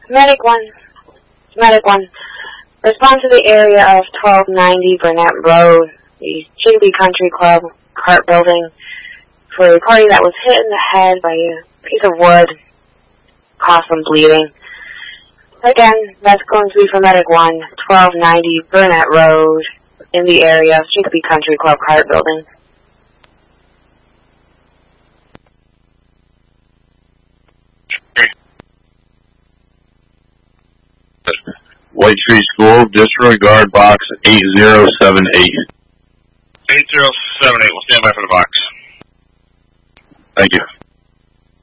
Medic 1. Medic 1. Respond to the area of 1290 Burnett Road, the Chicopee Country Club cart building, for a party that was hit in the head by a piece of wood, caused some bleeding. Again, that's going to be for Medic 1, 1290 Burnett Road, in the area of Chicopee Country Club cart building. Whitetree School, disregard box 8078. 8078, we'll stand by for the box. Thank you.